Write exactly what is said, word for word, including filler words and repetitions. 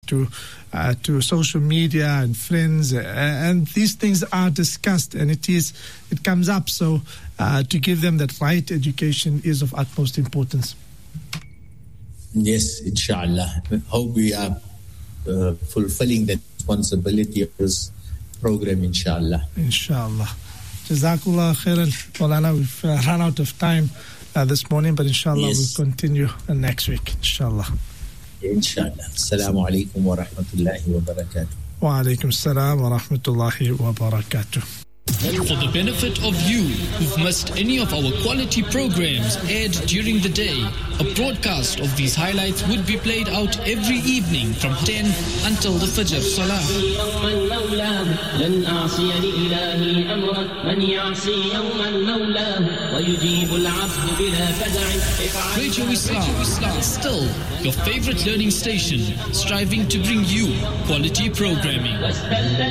to uh, to social media and friends, uh, and these things are discussed, and it is it comes up. So uh, to give them that right education is of utmost importance. Yes, inshallah. Hope we are uh, fulfilling that responsibility of this program, inshallah. Inshallah. Jazakallah khairan. Maulana, we've uh, run out of time uh, this morning, but inshallah yes. we'll continue uh, next week, inshallah. Inshallah. Assalamu alaikum wa rahmatullahi wa barakatuh. Wa alaikum assalam wa rahmatullahi wa barakatuh. For the benefit of you who've missed any of our quality programs aired during the day, a broadcast of these highlights would be played out every evening from ten until the Fajr Salah. Radio Islam, Islam, still your favorite learning station, striving to bring you quality programming.